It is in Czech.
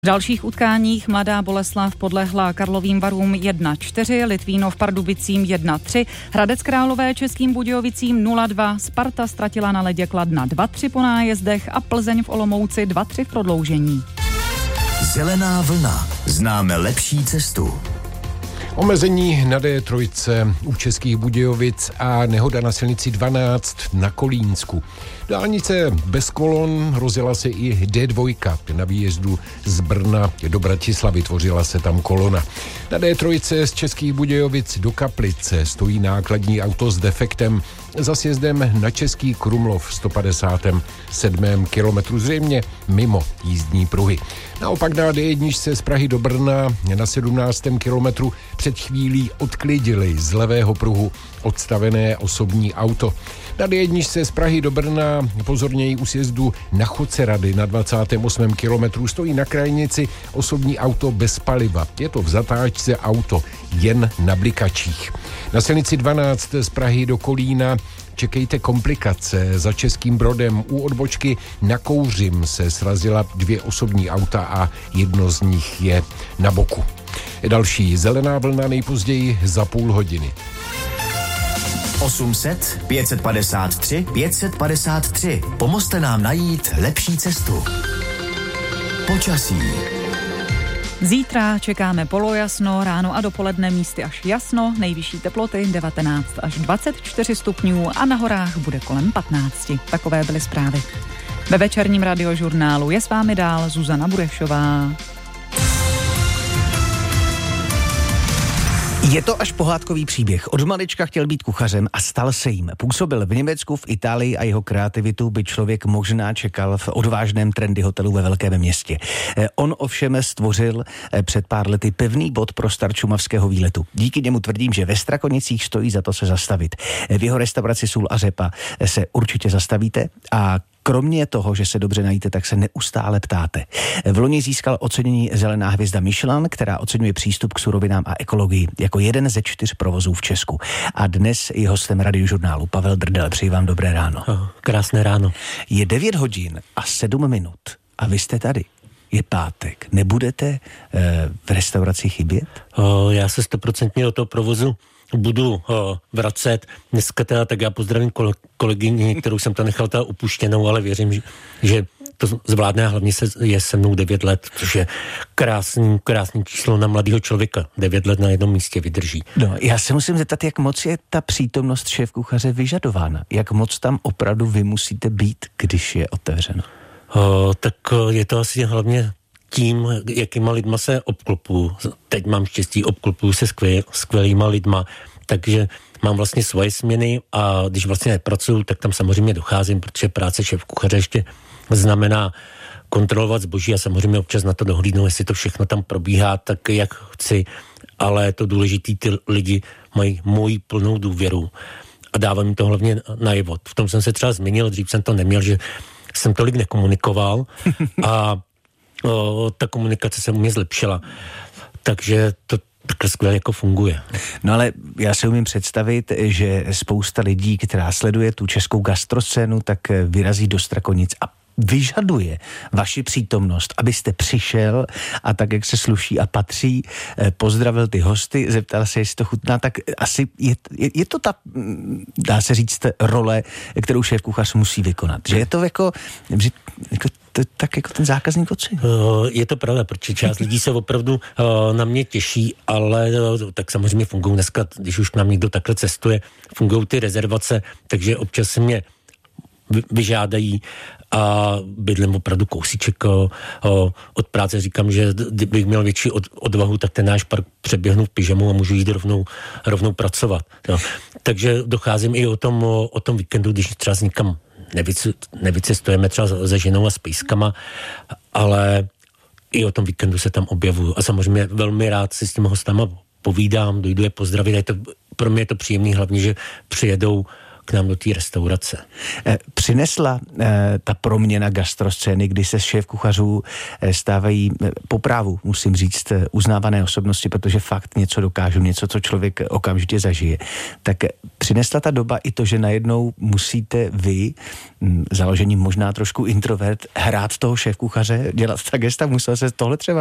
V dalších utkáních Mladá Boleslav podlehla Karlovým Varům 1-4, Litvínov Pardubicím 1-3, Hradec Králové Českým Budějovicím 0-2, Sparta ztratila na ledě Kladna 2-3 po nájezdech a Plzeň v Olomouci 2-3 v prodloužení. Zelená vlna. Známe lepší cestu. Omezení na D3 u Českých Budějovic a nehoda na silnici 12 na Kolínsku. Dálnice bez kolon, rozjela se i D2 na výjezdu z Brna do Bratislavy, tvořila se tam kolona. Na D3 z Českých Budějovic do Kaplice stojí nákladní auto s defektem za sjezdem na Český Krumlov v 157. kilometru, zřejmě mimo jízdní pruhy. Naopak na D1 z Prahy do Brna na 17. kilometru před chvílí odklidili z levého pruhu odstavené osobní auto. Na D1 z Prahy do Brna pozorněji u sjezdu na Chodce Rady na 28. kilometru stojí na krajnici osobní auto bez paliva. Je to v zatáčce auto jen na blikačích. Na silnici 12 z Prahy do Kolína čekejte komplikace. Za Českým Brodem u odbočky na Kouřim se srazila 2 osobní auta a jedno z nich je na boku. Další zelená vlna nejpozději za půl hodiny. 800 553 553. Pomozte nám najít lepší cestu. Počasí. Zítra čekáme polojasno, ráno a dopoledne místy až jasno, nejvyšší teploty 19 až 24 stupňů a na horách bude kolem 15. Takové byly zprávy. Ve večerním radiožurnálu je s vámi dál Zuzana Burešová. Je to až pohádkový příběh. Od malička chtěl být kuchařem a stal se jím. Působil v Německu, v Itálii a jeho kreativitu by člověk možná čekal v odvážném trendy hotelu ve velkém městě. On ovšem stvořil před pár lety pevný bod pro start šumavského výletu. Díky němu tvrdím, že ve Strakonicích stojí za to se zastavit. V jeho restauraci Sůl a řepa se určitě zastavíte a kromě toho, že se dobře najíte, tak se neustále ptáte. V loni získal ocenění Zelená hvězda Michelin, která oceňuje přístup k surovinám a ekologii jako jeden ze 4 provozů v Česku. A dnes je hostem radiožurnálu Pavel Drdel. Přeji vám dobré ráno. Krásné ráno. Je 9 hodin a 7 minut a vy jste tady. Je pátek. Nebudete v restauraci chybět? Já se 100% do toho provozu budu vracet. Dneska teda tak já pozdravím kolegyni, kterou jsem tam nechal teda upuštěnou, ale věřím, že to zvládne a hlavně je se mnou 9 let, což je krásný číslo na mladého člověka. 9 let na jednom místě vydrží. No, já se musím zeptat, jak moc je ta přítomnost šéfkuchaře vyžadována? Jak moc tam opravdu vy musíte být, když je otevřeno? Tak je to asi hlavně tím, jakýma lidma se obklopuju. Teď mám štěstí, obklopuju se skvělýma lidma, takže mám vlastně svoje směny a když vlastně nepracuju, tak tam samozřejmě docházím, protože práce šéfkuchaře ještě znamená kontrolovat zboží a samozřejmě občas na to dohlídnu, jestli to všechno tam probíhá tak, jak chci, ale to důležitý, ty lidi mají moji plnou důvěru a dávám jim to hlavně najevo. V tom jsem se třeba změnil, dřív jsem to neměl, že jsem tolik nekomunikoval a ta komunikace se u mě zlepšila. Takže to takhle skvěle jako funguje. No ale já si umím představit, že spousta lidí, která sleduje tu českou gastroscénu, tak vyrazí do Strakonic a vyžaduje vaši přítomnost, abyste přišel a tak, jak se sluší a patří, pozdravil ty hosty, zeptal se, jestli to chutná, tak asi je to ta, dá se říct, role, kterou šéfkuchař musí vykonat. Že je to jako tak jako ten zákazník ocení. Je to pravda, protože část lidí se opravdu na mě těší, ale tak samozřejmě fungují dneska, když už k nám někdo takhle cestuje, fungují ty rezervace, takže občas se mě vyžádají a bydlím opravdu kousíček od práce. Říkám, že kdybych měl větší odvahu, tak ten náš park přeběhnu v pyžamu a můžu jít rovnou pracovat. Jo. Takže docházím i o tom víkendu, když třeba s nikam nevycestujeme třeba se ženou a s pejskama, ale i o tom víkendu se tam objevuju. A samozřejmě velmi rád si s těmi hostama povídám, dojdu je pozdravit. Pro mě je to příjemný, hlavně, že přijedou k nám do té restaurace. Přinesla ta proměna gastroscény, kdy se z šéfkuchařů stávají po právu, musím říct, uznávané osobnosti, protože fakt něco dokážu, něco, co člověk okamžitě zažije. Tak přinesla ta doba i to, že najednou musíte vy, založením možná trošku introvert, hrát toho šéfkuchaře, dělat ta gesta, musel se tohle třeba